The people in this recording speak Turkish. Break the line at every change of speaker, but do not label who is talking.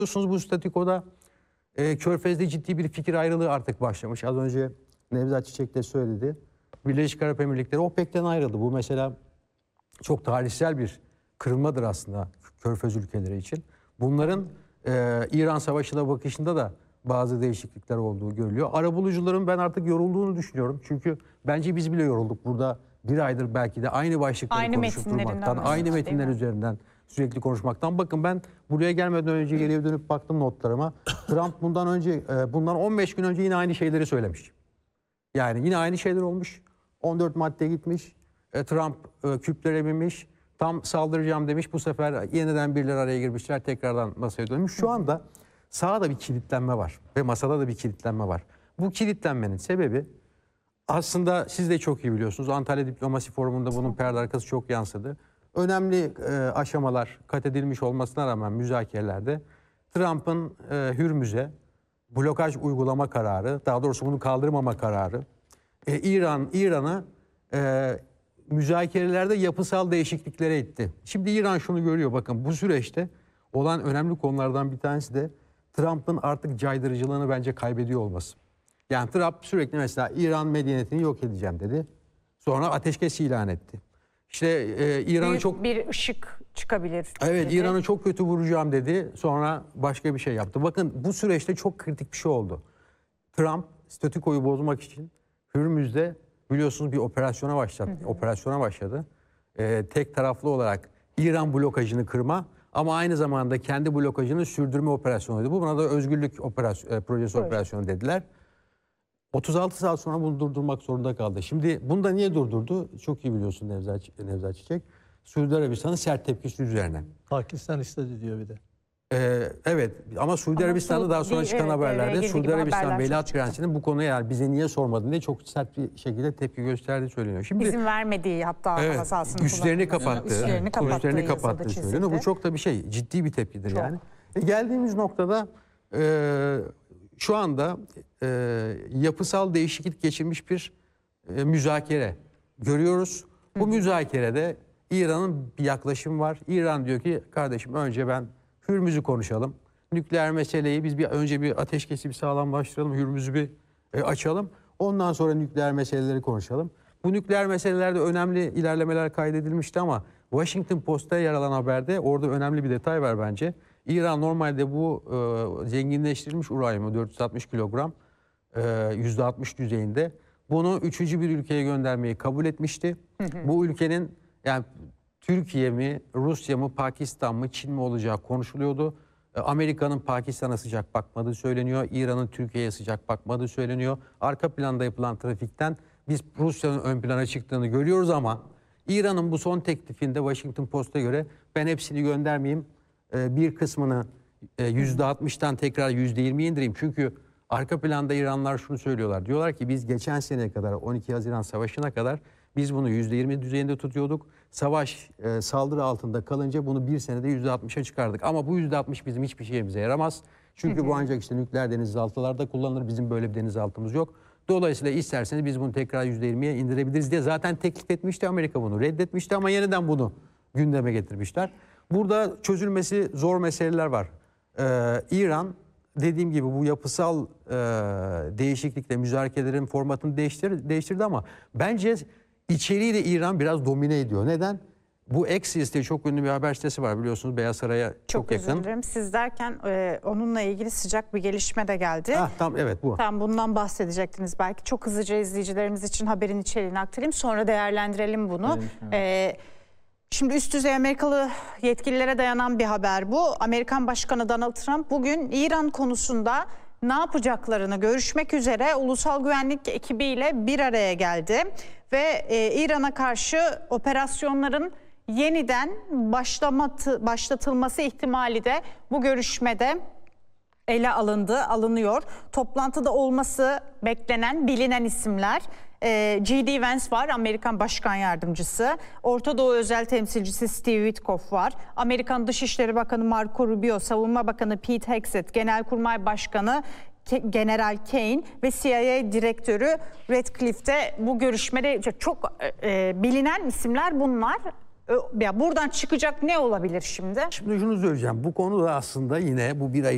Biliyorsunuz bu statikoda Körfez'de ciddi bir fikir ayrılığı artık başlamış. Az önce Nevzat Çiçek de söyledi. Birleşik Arap Emirlikleri OPEC'ten ayrıldı. Bu mesela çok tarihsel bir kırılmadır aslında Körfez ülkeleri için. Bunların İran Savaşı'na bakışında da bazı değişiklikler olduğu görülüyor. Arabulucuların ben artık yorulduğunu düşünüyorum. Çünkü bence biz bile yorulduk. Burada bir aydır belki de aynı başlıkları konuşup durmaktan, aynı metinler üzerinden sürekli konuşmaktan. Bakın ben buraya gelmeden önce geriye dönüp baktım notlarıma. Trump bundan 15 gün önce yine aynı şeyleri söylemiş. Yani yine aynı şeyler olmuş. 14 madde gitmiş. Trump küplere binmiş. Tam saldıracağım demiş. Bu sefer yeniden birileri araya girmişler. Tekrardan masaya dönmüş. Şu anda sahada bir kilitlenme var. Ve masada da bir kilitlenme var. Bu kilitlenmenin sebebi aslında siz de çok iyi biliyorsunuz. Antalya Diplomasi Forumu'nda bunun perde arkası çok yansıdı. Önemli aşamalar kat edilmiş olmasına rağmen müzakerelerde Trump'ın Hürmüz'e blokaj uygulama kararı, daha doğrusu bunu kaldırmama kararı, İran'ı müzakerelerde yapısal değişikliklere itti. Şimdi İran şunu görüyor, bakın bu süreçte olan önemli konulardan bir tanesi de Trump'ın artık caydırıcılığını bence kaybediyor olması. Yani Trump sürekli mesela İran medeniyetini yok edeceğim dedi. Sonra ateşkes ilan etti. İşte İran'ı çok...
Bir ışık çıkabilir.
Evet, İran'ı çok kötü vuracağım dedi. Sonra başka bir şey yaptı. Bakın bu süreçte çok kritik bir şey oldu. Trump statükoyu bozmak için Hürmüz'de biliyorsunuz bir operasyona başladı. Tek taraflı olarak İran blokajını kırma ama aynı zamanda kendi blokajını sürdürme operasyonuydu. Buna da özgürlük projesi operasyonu dediler. 36 saat sonra bunu durdurmak zorunda kaldı. Şimdi bunu da niye durdurdu? Çok iyi biliyorsun Nevzat Çiçek. Suudi Arabistan'ın sert tepkisi üzerine.
Pakistan istedi diyor bir de.
Evet ama Suudi Arabistan'da daha sonra çıkan haberlerde Suudi Arabistan Veliaht Prensi'nin bu konuya yani bize niye sormadın diye çok sert bir şekilde tepki gösterdiği söyleniyor. Şimdi
İzin vermediği hatta hasasını
üstlerini kapattığı söyleniyor. Bu çok da bir şey, ciddi bir tepkidir çok. Yani. Geldiğimiz noktada şu anda yapısal değişiklik geçirmiş bir müzakere görüyoruz. Bu müzakerede İran'ın bir yaklaşım var. İran diyor ki kardeşim önce ben Hürmüz'ü konuşalım. Nükleer meseleyi biz önce bir ateşkesi bir sağlamlaştıralım. Hürmüz'ü bir açalım. Ondan sonra nükleer meseleleri konuşalım. Bu nükleer meselelerde önemli ilerlemeler kaydedilmişti ama Washington Post'ta yer alan haberde orada önemli bir detay var bence. İran normalde bu zenginleştirilmiş uranyumu 460 kilogram %60 düzeyinde bunu 3. bir ülkeye göndermeyi kabul etmişti. Bu ülkenin yani Türkiye mi, Rusya mı, Pakistan mı, Çin mi olacağı konuşuluyordu. Amerika'nın Pakistan'a sıcak bakmadığı söyleniyor. İran'ın Türkiye'ye sıcak bakmadığı söyleniyor. Arka planda yapılan trafikten biz Rusya'nın ön plana çıktığını görüyoruz ama İran'ın bu son teklifinde Washington Post'a göre ben hepsini göndermeyeyim. Bir kısmını %60'tan tekrar %20'ye indireyim. Çünkü arka planda İranlılar şunu söylüyorlar. Diyorlar ki biz geçen seneye kadar 12 Haziran Savaşı'na kadar biz bunu %20 düzeyinde tutuyorduk. Savaş saldırı altında kalınca bunu bir senede %60'a çıkardık. Ama bu %60 bizim hiçbir şeyimize yaramaz. Çünkü bu ancak işte nükleer denizaltılarda kullanılır. Bizim böyle bir denizaltımız yok. Dolayısıyla isterseniz biz bunu tekrar %20'ye indirebiliriz diye zaten teklif etmişti. Amerika bunu reddetmişti ama yeniden bunu gündeme getirmişler. Burada çözülmesi zor meseleler var. İran dediğim gibi bu yapısal değişiklikle müzakerelerin formatını değiştirdi ama bence içeriği de İran biraz domine ediyor. Neden? Bu Axios diye çok ünlü bir haber sitesi var biliyorsunuz Beyaz Saray'a çok yakın.
Çok özür dilerim. Siz derken onunla ilgili sıcak bir gelişme de geldi.
Evet bu.
Tam bundan bahsedecektiniz belki. Çok hızlıca izleyicilerimiz için haberin içeriğini aktarayım. Sonra değerlendirelim bunu. Şimdi üst düzey Amerikalı yetkililere dayanan bir haber bu. Amerikan Başkanı Donald Trump bugün İran konusunda ne yapacaklarını görüşmek üzere ulusal güvenlik ekibiyle bir araya geldi. Ve İran'a karşı operasyonların yeniden başlatılması ihtimali de bu görüşmede ele alınıyor. Toplantıda olması beklenen, bilinen isimler J.D. Vance var, Amerikan Başkan Yardımcısı. Orta Doğu Özel Temsilcisi Steve Witkoff var. Amerikan Dışişleri Bakanı Marco Rubio, Savunma Bakanı Pete Hegseth, Genelkurmay Başkanı General Kane ve CIA Direktörü Radcliffe'de bu görüşmede çok bilinen isimler bunlar. Ya buradan çıkacak ne olabilir şimdi?
Şimdi şunu söyleyeceğim. Bu konuda aslında yine bu bir ay